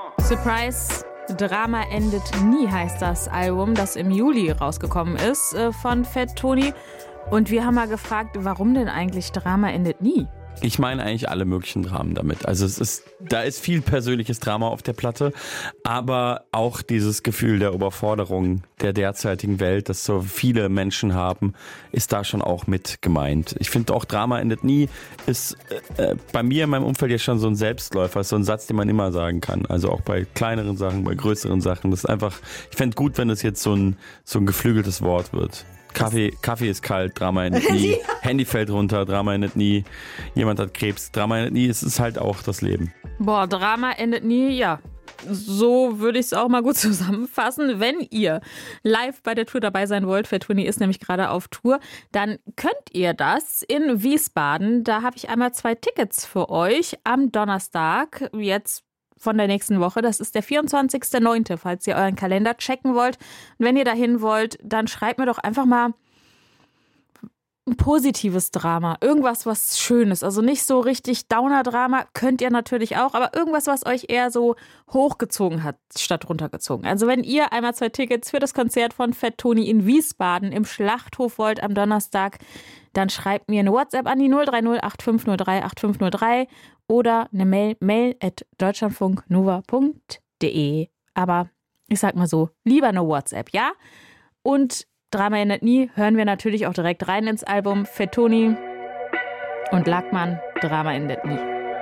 Surprise, Drama endet nie heißt das Album, das im Juli rausgekommen ist von Fat Tony. Und wir haben mal gefragt, warum denn eigentlich Drama endet nie? Ich meine eigentlich alle möglichen Dramen damit. Also da ist viel persönliches Drama auf der Platte, aber auch dieses Gefühl der Überforderung der derzeitigen Welt, das so viele Menschen haben, ist da schon auch mit gemeint. Ich finde auch, Drama endet nie ist bei mir in meinem Umfeld ja schon so ein Selbstläufer, so ein Satz, den man immer sagen kann. Also auch bei kleineren Sachen, bei größeren Sachen. Das ist einfach, ich fände gut, wenn es jetzt so ein geflügeltes Wort wird. Kaffee ist kalt, Drama endet nie. Handy fällt runter, Drama endet nie. Jemand hat Krebs, Drama endet nie. Es ist halt auch das Leben. Boah, Drama endet nie, ja. So würde ich es auch mal gut zusammenfassen. Wenn ihr live bei der Tour dabei sein wollt, Fat Tony ist nämlich gerade auf Tour, dann könnt ihr das in Wiesbaden. Da habe ich einmal 2 Tickets für euch am Donnerstag, jetzt von der nächsten Woche. Das ist der 24.09., falls ihr euren Kalender checken wollt. Und wenn ihr dahin wollt, dann schreibt mir doch einfach mal ein positives Drama. Irgendwas, was Schönes. Also nicht so richtig Downer-Drama, könnt ihr natürlich auch, aber irgendwas, was euch eher so hochgezogen hat, statt runtergezogen. Also wenn ihr einmal 2 Tickets für das Konzert von Fat Tony in Wiesbaden im Schlachthof wollt am Donnerstag, dann schreibt mir eine WhatsApp an die 030 8503 8503 oder eine mail@deutschlandfunknova.de. Aber ich sag mal so, lieber eine WhatsApp, ja? Und Drama endet nie hören wir natürlich auch direkt rein ins Album. Fat Tony und Lackmann, Drama endet nie.